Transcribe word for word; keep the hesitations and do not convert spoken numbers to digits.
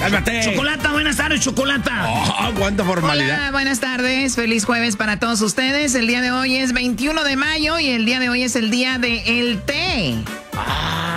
Cálmate. Chocolata, buenas tardes, Chocolata. Oh, cuánta formalidad. Hola, buenas tardes. Feliz jueves para todos ustedes. El día de hoy es veintiuno de mayo y el día de hoy es el día del té. Ah,